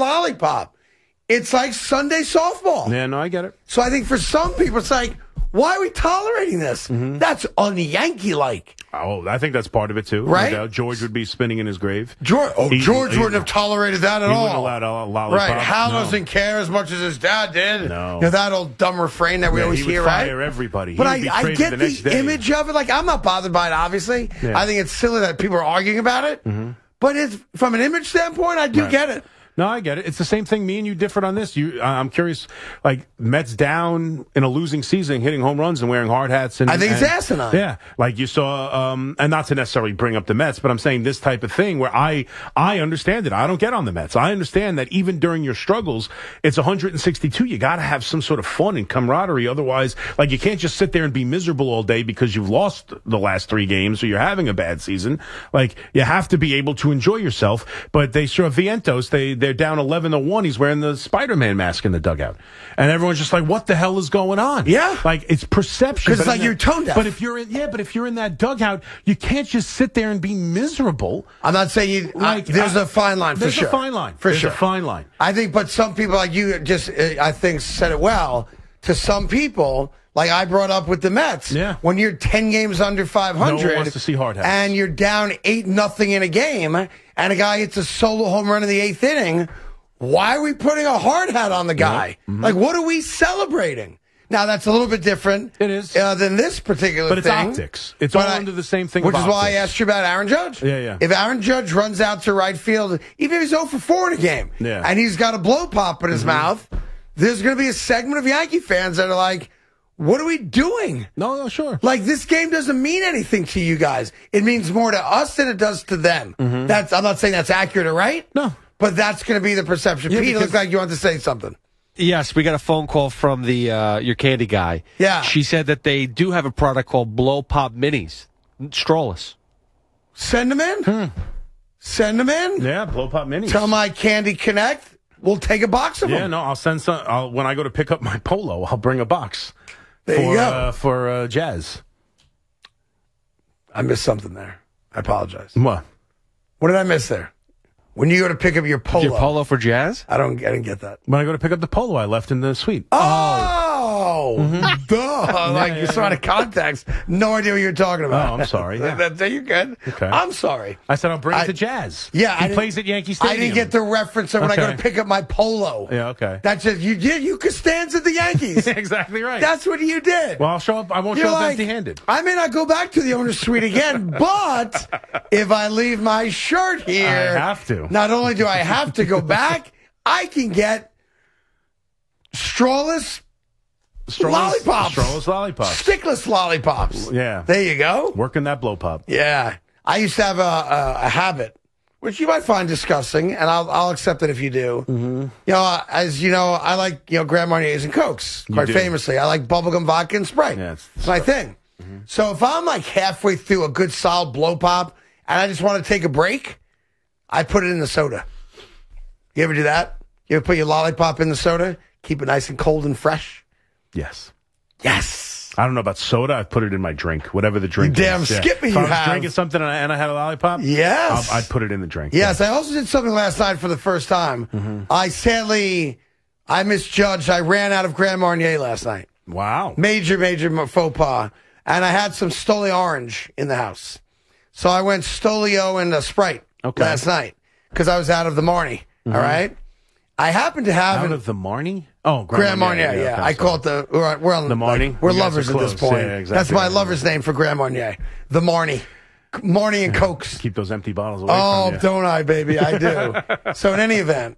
lollipop. It's like Sunday softball. Yeah, no, I get it. So I think for some people, it's like, why are we tolerating this? That's un-Yankee-like. Oh, I think that's part of it, too. Right? No doubt. George would be spinning in his grave. George wouldn't have tolerated that at all. He wouldn't allow a lollipop. Right. Hal No. doesn't care as much as his dad did. No. You know, that old dumb refrain that we always he hear, would right? fire everybody. But He would be I traded get the next the day. image of it. Like, I'm not bothered by it, obviously. Yeah. I think it's silly that people are arguing about it. But it's, from an image standpoint, I do get it. No, I get it. It's the same thing. Me and you differed on this. I'm curious, like, Mets down in a losing season, hitting home runs and wearing hard hats. I think it's asinine. Yeah. Like you saw, and not to necessarily bring up the Mets, but I'm saying this type of thing where I understand it. I don't get on the Mets. I understand that even during your struggles, it's 162. You got to have some sort of fun and camaraderie. Otherwise, like, you can't just sit there and be miserable all day because you've lost the last 3 games or you're having a bad season. Like, you have to be able to enjoy yourself. But they saw Vientos. They're down 11-1. He's wearing the Spider-Man mask in the dugout. And everyone's just like, what the hell is going on? Yeah. Like, it's perception. Because it's like you're tone deaf. But if you're in that dugout, you can't just sit there and be miserable. I'm not saying you, there's a fine line for sure. There's a fine line. There's a fine line. I think, but some people, like you just, I think, said it well. To some people, like I brought up with the Mets, when you're 10 games under 500, no one wants to see hard hats. And you're down 8-0 in a game, and a guy hits a solo home run in the 8th inning, why are we putting a hard hat on the guy? Like, what are we celebrating? Now, that's a little bit different. It is. Than this particular thing. But it's optics. It's all under the same thing. Which is optics. why I asked you about Aaron Judge. Yeah. If Aaron Judge runs out to right field, even if he's 0 for 4 in a game, and he's got a blow pop in his mouth, there's going to be a segment of Yankee fans that are like, what are we doing? No, sure. Like, this game doesn't mean anything to you guys. It means more to us than it does to them. I'm not saying that's accurate or right. No. But that's going to be the perception. Pete, it looks like you want to say something. Yes, we got a phone call from the your candy guy. Yeah. She said that they do have a product called Blow Pop Minis. Strawless. Send them in. Send them in. Yeah, Blow Pop Minis. Tell my Candy Connect, we'll take a box of them. Yeah, no, I'll send some. When I go to pick up my polo, I'll bring a box. There you go. For Jazz. I missed something there. I apologize. What? What did I miss there? When you go to pick up your polo. Your polo for Jazz? I didn't get that. When I go to pick up the polo I left in the suite. Duh. Like, you saw out of context. No idea what you're talking about. Oh, I'm sorry. Yeah. You're good. Okay. I'm sorry. I said I'll bring it to Jazz. Yeah. He plays at Yankee Stadium. I didn't get the reference of when I go to pick up my polo. Yeah, okay. That's just, you Costanza at the Yankees. Exactly right. That's what you did. Well, I'll show up. I won't show up empty-handed. I may not go back to the owner's suite again, but if I leave my shirt here, I have to. Not only do I have to go back, I can get strawless lollipops. Strawless lollipops. Stickless lollipops. Yeah. There you go. Working that blow pop. Yeah. I used to have a habit, which you might find disgusting, and I'll accept it if you do. You know, as you know, I like, Grand Marniers and Cokes, quite famously. I like bubblegum vodka and Sprite. Yeah, it's my thing. So if I'm like halfway through a good solid blow pop and I just want to take a break, I put it in the soda. You ever do that? You ever put your lollipop in the soda? Keep it nice and cold and fresh? Yes. Yes. I don't know about soda. I've put it in my drink, whatever the drink You damn is. Skippy If you I was have. drinking something and I had a lollipop, Yes. I'd put it in the drink. Yes, I also did something last night for the first time. I misjudged. I ran out of Grand Marnier last night. Wow. Major faux pas. And I had some Stoli Orange in the house. So I went Stolio and a Sprite last night because I was out of the Marnie. All right? I happened to have... Out of the Marnie? Oh, Grand Marnier, yeah. Okay, I call it the... We're on the Marnie? We're You guys lovers are at this close. point. Yeah, exactly. That's my lover's name for Grand Marnier. The Marnie. Marnie and Cokes. Keep those empty bottles away from you. Don't I, baby? I do. So in any event,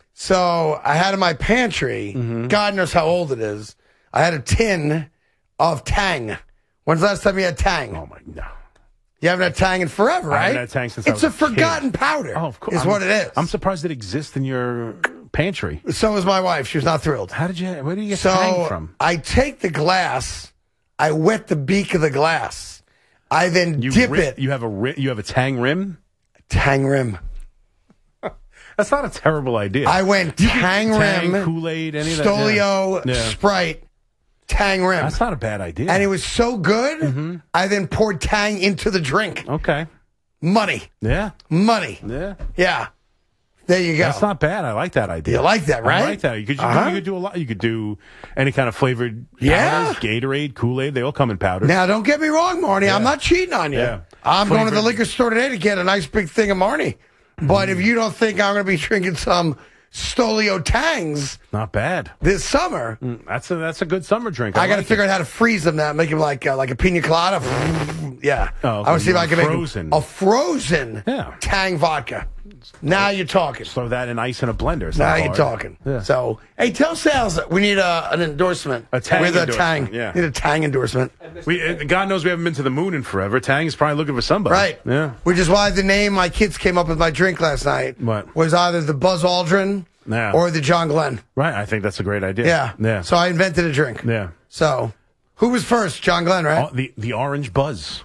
I had in my pantry, God knows how old it is, I had a tin of Tang. When's the last time you had Tang? Oh, my... No. You haven't had Tang in forever, right? I haven't had Tang since I was It's a a kid. forgotten powder. Oh, of course. Is what it is. I'm surprised it exists in your pantry. So was my wife. She was not thrilled. Where do you get Tang from? I take the glass, I wet the beak of the glass. I then dip it. You have a Tang rim? Tang rim. That's not a terrible idea. I went Tang rim, Kool-Aid, any of that. Stolio, Sprite, Tang rim. That's not a bad idea. And it was so good, I then poured Tang into the drink. Okay. Money. Yeah. Money. Yeah. Yeah. There you go. That's not bad. I like that idea. You like that, right? I like that. You could do a lot. You could do any kind of flavored Yeah. powders, Gatorade, Kool-Aid. They all come in powders. Now, don't get me wrong, Marnie. I'm not cheating on you. Yeah. I'm going to the Flavored- liquor store today to get a nice big thing of Marnie. But if you don't think I'm going to be drinking some Stolio Tangs Not bad. this summer, That's a good summer drink. I got to like figure it. out how to freeze them now, make them like a pina colada. Yeah. Oh, okay. I want to see if I can Frozen. make a frozen Yeah. Tang vodka. Now you're talking. Throw that in ice in a blender. It's Now not you're hard. talking. Yeah. So, hey, tell sales that we need an endorsement. A Tang with a endorsement, Tang. yeah. Need a Tang endorsement. God knows we haven't been to the moon in forever. Tang is probably looking for somebody. Right. Yeah. Which is why the name my kids came up with my drink last night What? was either the Buzz Aldrin Yeah. or the John Glenn. Right. I think that's a great idea. Yeah. Yeah. So I invented a drink. Yeah. So who was first? John Glenn, right? The orange buzz.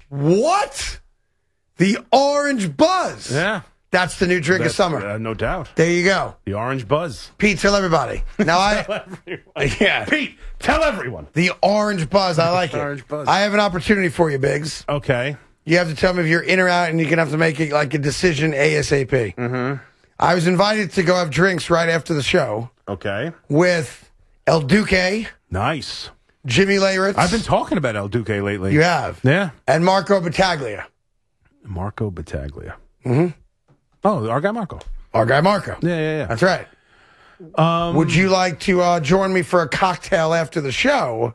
What? The Orange Buzz. Yeah. That's the new drink of summer. No doubt. There you go. The orange buzz. Pete, tell everybody. Now yeah. Pete, tell everyone. The Orange Buzz. I like it. Orange Buzz. I have an opportunity for you, Biggs. Okay. You have to tell me if you're in or out, and you're going to have to make it like a decision ASAP. Mm-hmm. I was invited to go have drinks right after the show Okay. with El Duque, Nice. Jimmy Leyritz. I've been talking about El Duque lately. You have. Yeah. And Marco Battaglia. Marco Battaglia. Mm-hmm. Oh, our guy Marco. Our guy Marco. Yeah. That's right. Would you like to join me for a cocktail after the show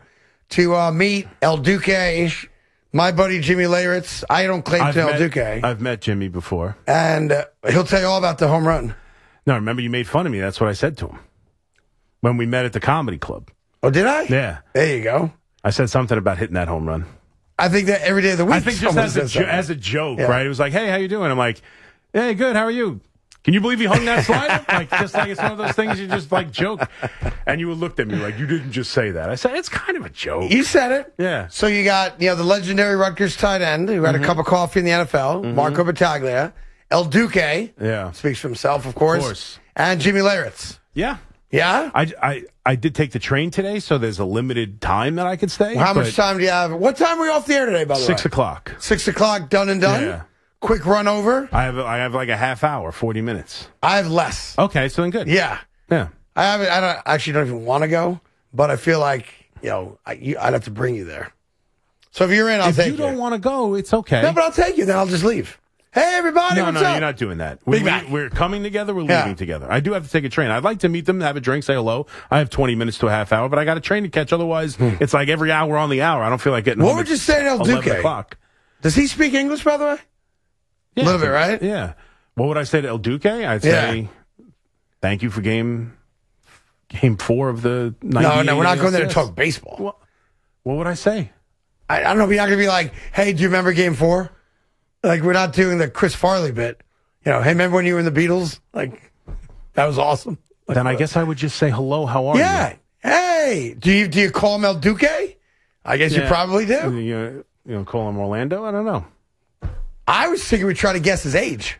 to meet El Duque, my buddy Jimmy Leyritz? I don't claim to El Duque. I've met Jimmy before. And he'll tell you all about the home run. No, remember you made fun of me. That's what I said to him when we met at the comedy club. Oh, did I? Yeah. There you go. I said something about hitting that home run. I think that every day of the week. I think just someone as says something. as a joke, Yeah. right? It was like, hey, how you doing? I'm like, hey, good. How are you? Can you believe he hung that slider? Just like it's one of those things you just like joke. And you looked at me like, you didn't just say that. I said, it's kind of a joke. You said it. Yeah. So you got the legendary Rutgers tight end who had a cup of coffee in the NFL, Marco Battaglia, El Duque, Yeah. speaks for himself, of course, and Jimmy Leyritz. Yeah. Yeah. I did take the train today, so there's a limited time that I could stay. How much but time do you have? What time were you off the air today, by the way? 6 o'clock. 6 o'clock, done and done? Yeah. Quick run over? I have like a half hour, 40 minutes. I have less. Okay, so then good. Yeah. Yeah. I don't even want to go, but I feel like, I'd have to bring you there. So if you're in, I'll If take you don't want to go, it's okay. No, but I'll take you, then I'll just leave. Hey, everybody, No, what's no, up? you're not doing that. Big Mac. We're coming together. We're Yeah. leaving together. I do have to take a train. I'd like to meet them, have a drink, say hello. I have 20 minutes to a half hour, but I got a train to catch. Otherwise, it's like every hour on the hour. I don't feel like getting What home would at you say to El 11 Duque? o'clock. Does he speak English, by the way? Yeah, Little bit, right? Yeah. What would I say to El Duque? I'd say, thank you for game 4 of the 98 No, we're not going there to ALCS. talk baseball. What would I say? I don't know, but you're not going to be like, hey, do you remember game 4? Like, we're not doing the Chris Farley bit. Hey, remember when you were in the Beatles? Like, that was awesome. Like, Then I guess I would just say hello. How are you? yeah. Hey, do you call him El Duque? I guess you Yeah. probably do. You call him Orlando? I don't know. I was thinking we'd try to guess his age.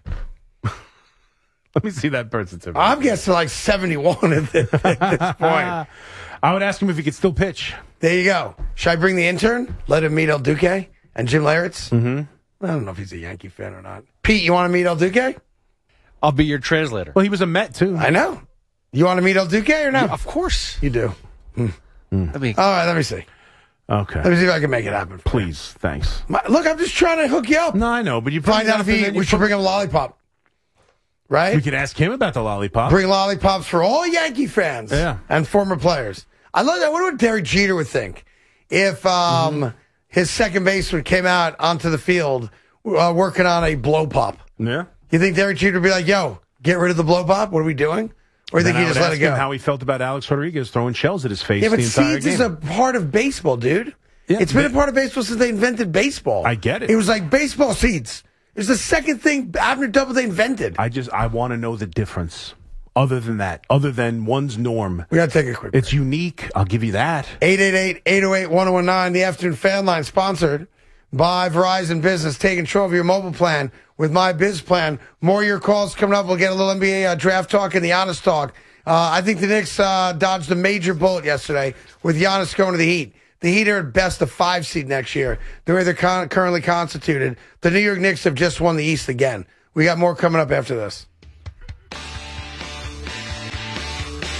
Let me see that birth certificate. I'm guessing like 71 at this point. I would ask him if he could still pitch. There you go. Should I bring the intern? Let him meet El Duque and Jim Leyritz? Mm-hmm. I don't know if he's a Yankee fan or not. Pete, you want to meet El Duque? I'll be your translator. Well, he was a Met, too. I know. You want to meet El Duque or no? Of course. You do. I mean, All right, let me see. Okay. Let me see if I can make it happen. Please. Thanks. Look, I'm just trying to hook you up. No, I know, but you Find out if we should bring him a lollipop. Right? We could ask him about the lollipop. Bring lollipops for all Yankee fans Yeah. and former players. I love that. I wonder what Derek Jeter would think if his second baseman came out onto the field working on a blow pop. Yeah. You think Derek Jeter would be like, yo, get rid of the blow pop? What are we doing? Or you think he just let it go? How he felt about Alex Rodriguez throwing shells at his face Yeah, but the entire seeds game. is a part of baseball, dude. Yeah, It's been a but- part of baseball since they invented baseball. I get it. It was like baseball seeds. It was the second thing Abner Doubleday invented. I want to know the difference. Other than that, other than one's norm. We got to take a quick break. It's unique. I'll give you that. 888-808-1019, the afternoon fan line, sponsored by Verizon Business. Take control of your mobile plan with My Biz Plan. More of your calls coming up. We'll get a little NBA draft talk and the Giannis talk. I think the Knicks dodged a major bullet yesterday with Giannis going to the Heat. The Heat are at best a 5 seed next year. The way they're currently constituted. The New York Knicks have just won the East again. We got more coming up after this.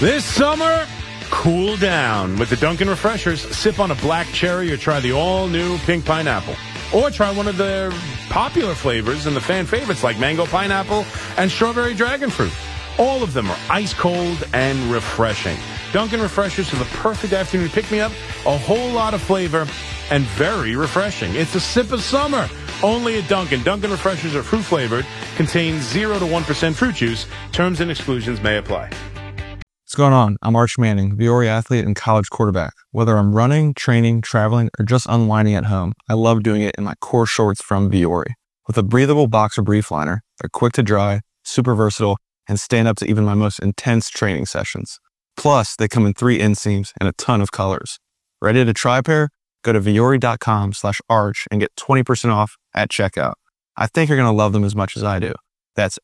This summer, cool down with the Dunkin' Refreshers. Sip on a black cherry or try the all-new pink pineapple. Or try one of their popular flavors and the fan favorites like mango pineapple and strawberry dragon fruit. All of them are ice cold and refreshing. Dunkin' Refreshers are the perfect afternoon pick-me-up. A whole lot of flavor and very refreshing. It's a sip of summer. Only at Dunkin'. Dunkin' Refreshers are fruit-flavored, contain 0 to 1% fruit juice. Terms and exclusions may apply. What's going on? I'm Arch Manning, Viore athlete and college quarterback. Whether I'm running, training, traveling, or just unwinding at home, I love doing it in my core shorts from Viore. With a breathable boxer brief liner, they're quick to dry, super versatile, and stand up to even my most intense training sessions. Plus, they come in 3 inseams and a ton of colors. Ready to try a pair? Go to Viore.com/arch and get 20% off at checkout. I think you're going to love them as much as I do. That's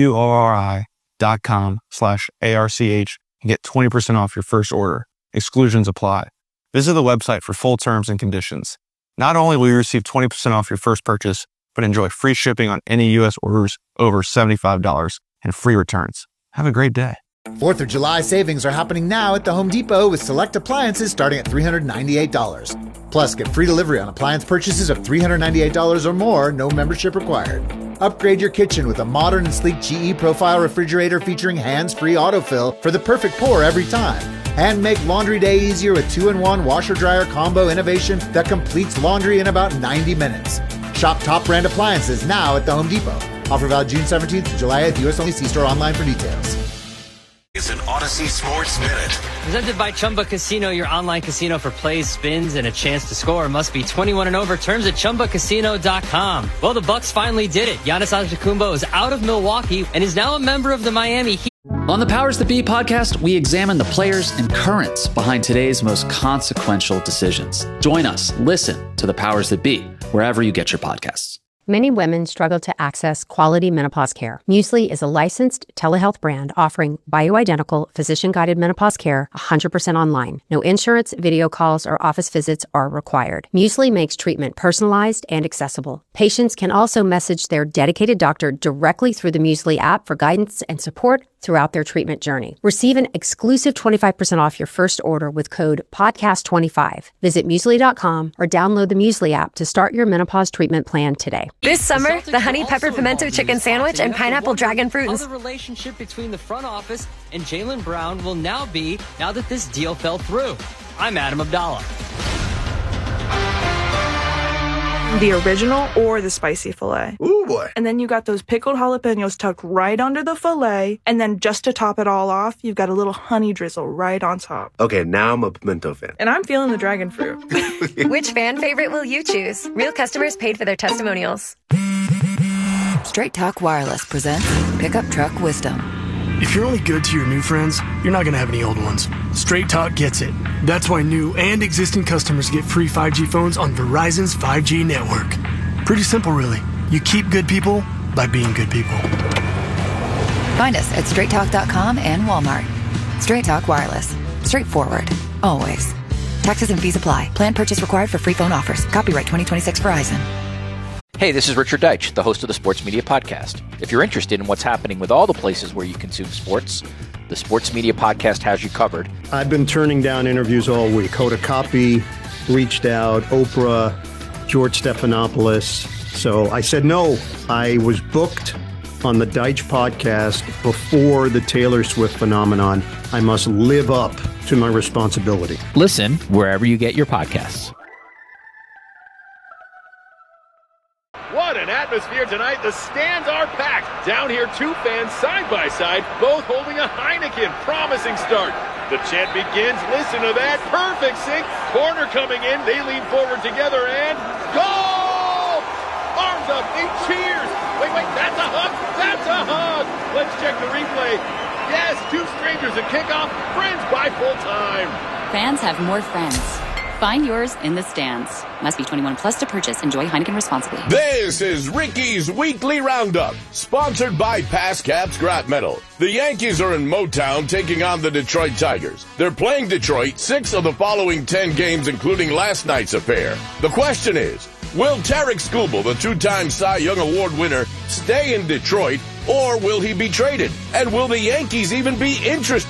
VUORI.com/ARCH and get 20% off your first order. Exclusions apply. Visit the website for full terms and conditions. Not only will you receive 20% off your first purchase, but enjoy free shipping on any U.S. orders over $75 and free returns. Have a great day. 4th of July savings are happening now at the Home Depot with select appliances starting at $398. Plus, get free delivery on appliance purchases of $398 or more, no membership required. Upgrade your kitchen with a modern and sleek GE Profile refrigerator featuring hands-free autofill for the perfect pour every time. And make laundry day easier with 2-in-1 washer-dryer combo innovation that completes laundry in about 90 minutes. Shop top brand appliances now at the Home Depot. Offer valid June 17th to July 8th. U.S. only. See store online for details. Is an Odyssey Sports Minute. Presented by Chumba Casino, your online casino for plays, spins, and a chance to score. Must be 21 and over. Terms at ChumbaCasino.com. Well, the Bucks finally did it. Giannis Antetokounmpo is out of Milwaukee and is now a member of the Miami Heat. On the Powers That Be podcast, we examine the players and currents behind today's most consequential decisions. Join us. Listen to the Powers That Be wherever you get your podcasts. Many women struggle to access quality menopause care. Muesli is a licensed telehealth brand offering bioidentical, physician-guided menopause care 100% online. No insurance, video calls, or office visits are required. Muesli makes treatment personalized and accessible. Patients can also message their dedicated doctor directly through the Muesli app for guidance and support throughout their treatment journey. Receive an exclusive 25% off your first order with code podcast25. Visit Muesli.com or download the Muesli app to start your menopause treatment plan today. This summer, the honey pepper pimento chicken sandwich and pineapple dragon fruit. How the relationship between the front office and Jaylen Brown will now be now that this deal fell through. I'm Adam Abdallah. The original or the spicy filet. Ooh, boy. And then you got those pickled jalapenos tucked right under the filet. And then just to top it all off, you've got a little honey drizzle right on top. Okay, now I'm a pimento fan. And I'm feeling the dragon fruit. Which fan favorite will you choose? Real customers paid for their testimonials. Straight Talk Wireless presents Pickup Truck Wisdom. If you're only good to your new friends, you're not going to have any old ones. Straight Talk gets it. That's why new and existing customers get free 5G phones on Verizon's 5G network. Pretty simple, really. You keep good people by being good people. Find us at straighttalk.com and Walmart. Straight Talk Wireless. Straightforward. Always. Taxes and fees apply. Plan purchase required for free phone offers. Copyright 2026 Verizon. Hey, this is Richard Deitch, the host of the Sports Media Podcast. If you're interested in what's happening with all the places where you consume sports, the Sports Media Podcast has you covered. I've been turning down interviews all week. Hoda Kotb reached out, Oprah, George Stephanopoulos. So I said no. I was booked on the Deitch podcast before the Taylor Swift phenomenon. I must live up to my responsibility. Listen wherever you get your podcasts. What an atmosphere tonight. The stands are packed. Down here, two fans side by side, both holding a Heineken. Promising start. The chant begins. Listen to that. Perfect sync. Corner coming in. They lean forward together and goal! Arms up. They cheers. Wait. That's a hug. That's a hug. Let's check the replay. Yes, two strangers at kickoff. Friends by full time. Fans have more friends. Find yours in the stands. Must be 21 plus to purchase. Enjoy Heineken responsibly. This is Ricky's Weekly Roundup, sponsored by PASCAP Scrap Metal. The Yankees are in Motown taking on the Detroit Tigers. They're playing Detroit 6 of the following 10 games, including last night's affair. The question is, will Tarek Skubal, the two-time Cy Young Award winner, stay in Detroit, or will he be traded? And will the Yankees even be interested